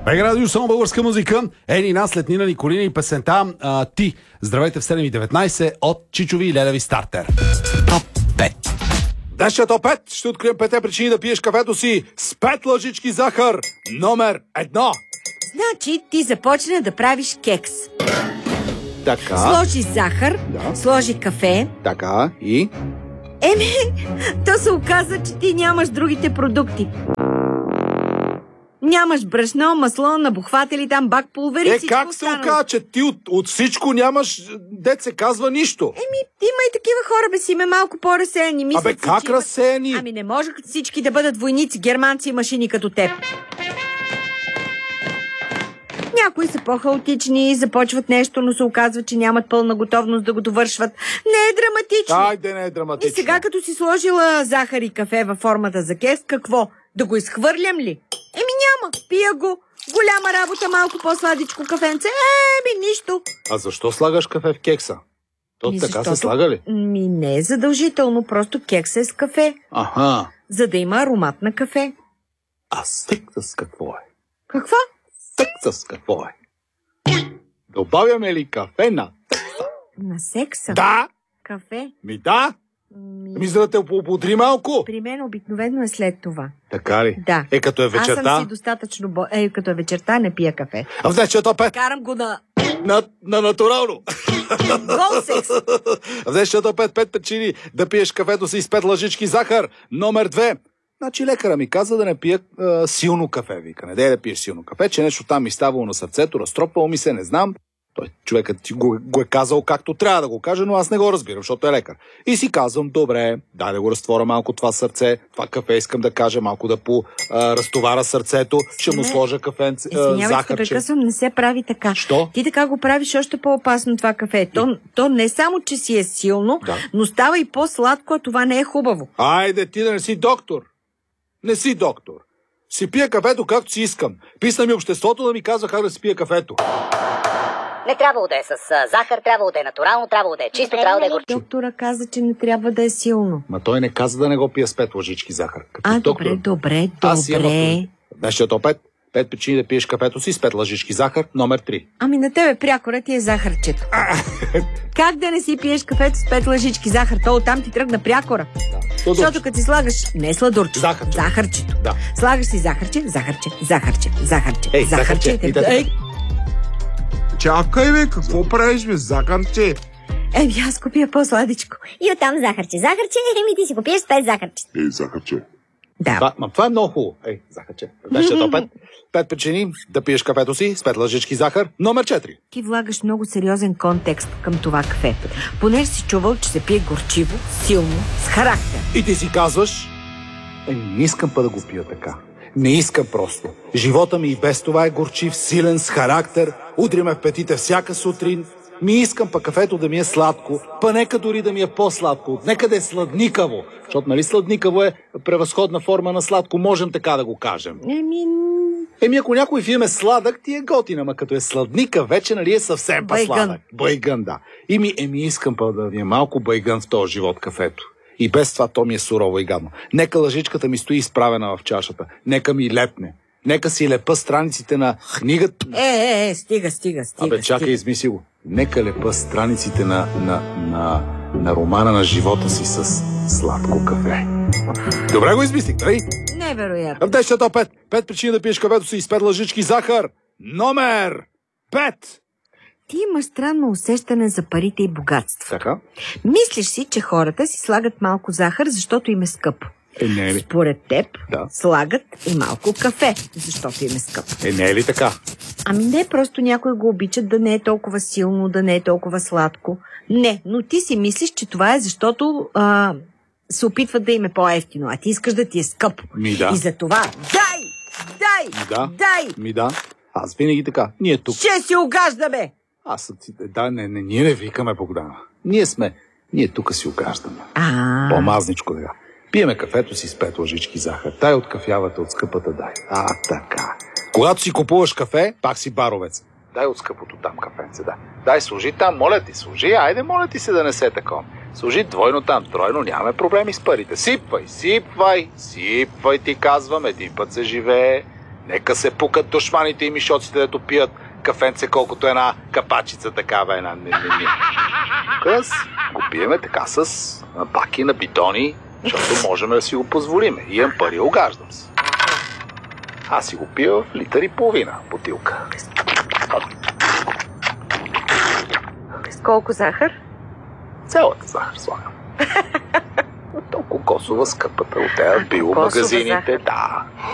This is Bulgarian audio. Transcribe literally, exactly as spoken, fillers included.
Бега радио, само българска музика. Ени нас след Нина Николина и песента а, Ти. Здравейте в седем и деветнайсет от Чичови и Лелеви стартер. Топ пет. Днешния топ пет ще открием пете причини да пиеш кафето си с пет лъжички захар. Номер едно. Значи ти започна да правиш кекс. Така. Сложи захар, Да. сложи кафе. Така и... Еми, то се оказа, че ти нямаш другите продукти. Нямаш брашно, масло, набухватели, там бак, пулвери, Е, всичко как се останало. оказа, че ти от, от всичко нямаш, дет се казва, нищо? Еми, има и такива хора, бе си ме малко по-разсеяни. Мислят Абе, си, как че имат- разсеяни? Ами не може всички да бъдат войници, германци и машини като теб. Някои са по-хаотични, започват нещо, но се оказва, че нямат пълна готовност да го довършват. Не е драматично. Айде, не е И драматично. сега, като си сложила захар и кафе във формата за кекс, какво? Да го изхвърлям ли? Еми няма, пия го. Голяма работа, малко по-сладичко кафенце. Еми нищо. А защо слагаш кафе в кекса? То Ми, така се защото- слага ли? Ми не е задължително, просто кекс е с кафе, Аха. за да има аромат на кафе. А секса с какво е? Какво? Секса с какво е? Добавяме ли кафе на... На секса? Да! Кафе? Ми да! Ми... Ми за да те поудри малко. При мен обикновено е след това. Така ли? Да. Е, като е Аз съм вечерта. си достатъчно... Бо... Е, като е вечерта, не пия кафе. А в днешния топ пет. Карам го на На, на натурално. гол секс. В днешния топ пет. Пет причини да пиеш кафето си с пет лъжички захар. Номер две. Значи лекара ми каза да не пия а, силно кафе. Вика, не дей да пиеш силно кафе, че нещо там ми ставало на сърцето, разтропвало ми се, не знам. Той човекът ти го, го е казал както трябва да го каже, но аз не го разбирам, защото е лекар. И си казвам, добре, дай да го разтворя малко това сърце, това кафе искам да кажа, малко да по а, разтовара сърцето, ще му сложа кафенце, а, Извинявай, че те захарче. прекъсвам, не се прави така. Що? Ти така го правиш още по-опасно това кафе. То, то не само, че си е силно, Да. но става и по-сладко, а това не е хубаво. Айде, ти да не си доктор. Не си доктор. Си пия кафето както си искам. Писна ми обществото да ми казва как да си пия кафето. Не трябвало да е с а, захар, трябвало да е натурално, трябвало да е чисто, трябвало да е горчиво. Доктора каза, че не трябва да е силно. Ма той не каза да не го пия с пет лъжички захар. Като А, доктор. добре, добре, Аз имам добре. авторитет. Днешния топ пет. Пет причини да пиеш кафето си с пет лъжички захар. Номер три. Ами на тебе прякора ти е захарчето. Как да не си пиеш кафето с пет лъжички захар? То оттам ти тръгна прякора. Защото като си слагаш не сладурче, Захарче. захарчето. Да. Слагаш си захарче, захарче, захарче, захарче, Ей, захарче, захарче. и да- Ей, Чакай, бе, какво правиш, бе, захарче? еми аз го пия по-сладичко. И оттам захарче. Захарче, еми ти си го пиеш с пет захарче. Ей, захарче. Да. Това, ма, това е много хубаво. Ей, захарче. Днешния топ пет. Пет причини да пиеш кафето си с пет лъжички захар. Номер четири. Ти влагаш много сериозен контекст към това кафе. Понеже си чувал, че се пие горчиво, силно, с характер. И ти си казваш, е, не искам па да го пия така. Не искам просто. Живота ми и без това е горчив, силен, с характер. Удри ме в петите всяка сутрин. Ми искам па кафето да ми е сладко, па нека дори да ми е по-сладко. Нека да е сладникаво. Защото, нали, сладникаво е превъзходна форма на сладко. Можем така да го кажем. Еми, Еми, ако някой филм е сладък, ти е готин, ама като е сладника, вече, нали, е съвсем Байгън. па-сладък. Байгън, да. И ми, еми, искам па да ми е малко байгън в този живот кафето. И без това то ми е сурово и гадно. Нека лъжичката ми стои изправена в чашата. Нека ми лепне. Нека си лепа страниците на книгата. е, е, е, стига, стига, стига. Абе, чакай, стига. измисли го. Нека лепа страниците на, на, на, на романа на живота си с сладко кафе. Добре го измислих, нали? Невероятно. В днешния топ пет. Пет причини да пиеш кафето си с пет лъжички захар. Номер пет. Ти имаш странно усещане за парите и богатство. Така? Мислиш си, че хората си слагат малко захар, защото им е скъпо. Е, не е ли? Според теб, Да. слагат и малко кафе, защото им е скъпо. Е, не е ли така? Ами не, просто някои го обичат да не е толкова силно, да не е толкова сладко. Не, но ти си мислиш, че това е защото а, се опитват да им е по-евтино, а ти искаш да ти е скъпо. Ми да. И за това дай, дай, Ми да. дай, Ми да. Аз винаги така. Ние тук. ще си огаждаме. Аз съм си... Да, не, не, ние не викаме Богдана. Ние сме... Ние тук си огаждаме. А, По-мазничко така. Пиеме кафето си с пет лъжички захар. Дай от кафявата, от скъпата дай. А, така. Когато си купуваш кафе, пак си баровец. Дай от скъпото там кафенце, да. Дай, служи там, моля ти, служи. Айде, моля ти се да не се такова. Служи двойно там, тройно, нямаме проблеми с парите. Сипвай, сипвай, сипвай, ти казвам, един път се живее. Нека се пукат душманите и мишоците, дето пият кафенце, колкото една капачица такава една. Не, не, не. Къс го пиеме така с баки на бидони, защото можем да си го позволиме. Имам пари, огаждам се. Аз си го пия в литър и половина бутилка. С колко захар? Цялата захар слагам. То кокосова скъпата от тези биомагазините, да.